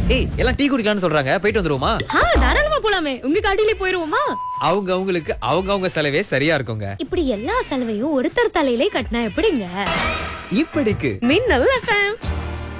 ஏய் எல்லாம் டீ குடிக்கலாம்னு சொல்றாங்க, போயிட்டு வந்துருவோமா? தாராளமா போலாமே, உங்க காட்டிலே போயிருவோமா? அவங்களுக்கு அவங்க செலவே சரியா இருக்குங்க. இப்படி எல்லா செலவையும் ஒருத்தர் தலையிலே கட்டினா எப்படிங்க? இப்படிக்கு மின்னல் FM.